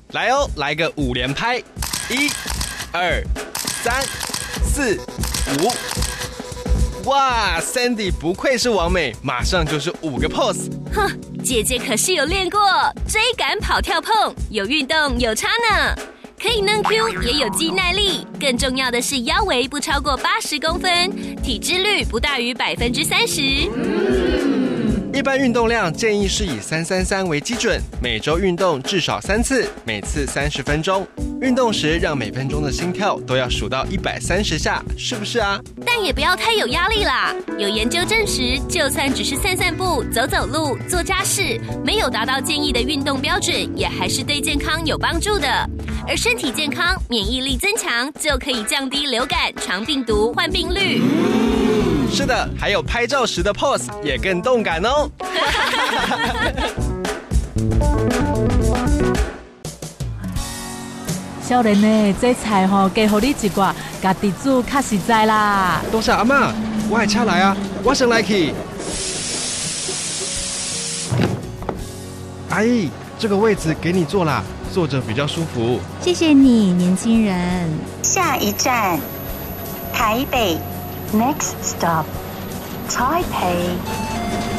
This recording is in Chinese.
来哦，来个5连拍，1、2、3、4、5。哇 ，Sandy 不愧是王美，马上就是5个 pose。 哼，姐姐可是有练过追赶、跑、跳、碰，有运动有差呢。可以能 Q， 也有肌耐力，更重要的是腰围不超过80公分，体脂率不大于30%。 一般运动量建议是以333为基准，每周运动至少3次，每次30分钟。运动时让每分钟的心跳都要数到130下，是不是啊？ 但也不要太有压力啦。有研究证实，就算只是散散步、走走路、做家事，没有达到建议的运动标准，也还是对健康有帮助的。而身体健康、免疫力增强，就可以降低流感、肠病毒患病率。 是的，还有拍照时的 pose 也更动感哦。 少年呢，这菜加予你一寡，家己煮较实在啦。 多谢阿嬷，我的车来啊，我先来去。阿姨，这个位置给你坐啦，坐着比较舒服。 谢谢你，年轻人。 下一站，台北。Next stop, Taipei.